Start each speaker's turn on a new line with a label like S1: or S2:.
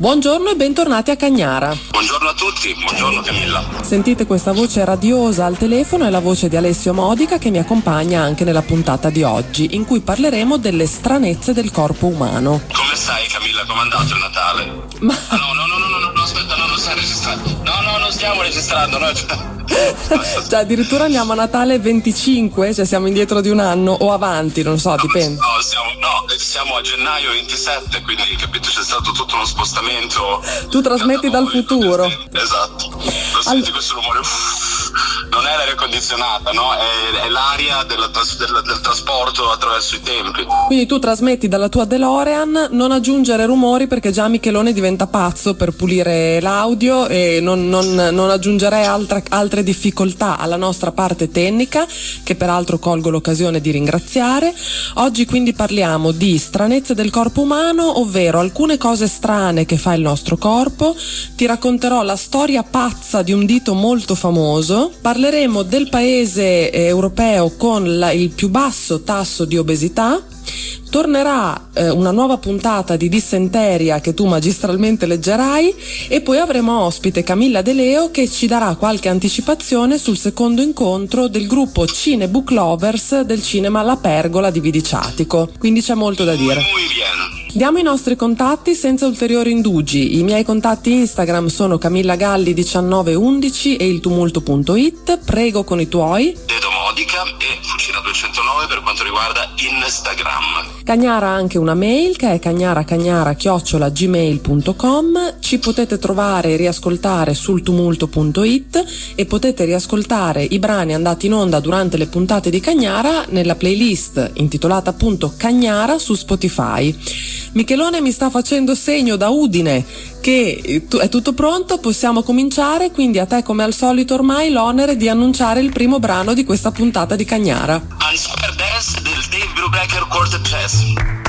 S1: Buongiorno e bentornati a Cagnara.
S2: Buongiorno a tutti, buongiorno Camilla.
S1: Sentite questa voce radiosa al telefono, è la voce di Alessio Modica che mi accompagna anche nella puntata di oggi, in cui parleremo delle stranezze del corpo umano.
S2: Come stai Camilla? Com'è andato il Natale?
S1: Ma...
S2: No, aspetta, non stai registrando. No, non stiamo registrando, no.
S1: Cioè addirittura andiamo a Natale 25, cioè siamo indietro di un anno o avanti, non so, dipende.
S2: Siamo a gennaio 27, quindi capito c'è stato tutto uno spostamento.
S1: Tu trasmetti dal futuro.
S2: Esatto. Senti questo rumore? Non è l'aria condizionata, no? È l'aria del trasporto attraverso i tempi.
S1: Quindi tu trasmetti dalla tua DeLorean, non aggiungere rumori perché già Michelone diventa pazzo per pulire l'audio e non aggiungerei altre difficoltà alla nostra parte tecnica, che peraltro colgo l'occasione di ringraziare. Oggi quindi parliamo di stranezze del corpo umano, ovvero alcune cose strane che fa il nostro corpo. Ti racconterò la storia pazza di un dito molto famoso. Parleremo del paese europeo con il più basso tasso di obesità. Tornerà una nuova puntata di Dissenteria che tu magistralmente leggerai e poi avremo ospite Camilla De Leo che ci darà qualche anticipazione sul secondo incontro del gruppo Cine Book Lovers del cinema La Pergola di Vidiciatico. Quindi c'è molto da dire. Diamo i nostri contatti senza ulteriori indugi. I miei contatti Instagram sono camillagalli1911 e iltumulto.it. Prego con i tuoi.
S2: Dedo Modica e Fucina 209 per quanto riguarda Instagram.
S1: Cagnara ha anche una mail che è cagnara@gmail.com. Ci potete trovare e riascoltare sul tumulto.it e potete riascoltare i brani andati in onda durante le puntate di Cagnara nella playlist intitolata appunto Cagnara su Spotify. Michelone mi sta facendo segno da Udine che è tutto pronto, possiamo cominciare, quindi a te come al solito ormai l'onere di annunciare il primo brano di questa puntata di Cagnara.
S2: Unsquare Dance del Dave Brubaker Quartet Jazz.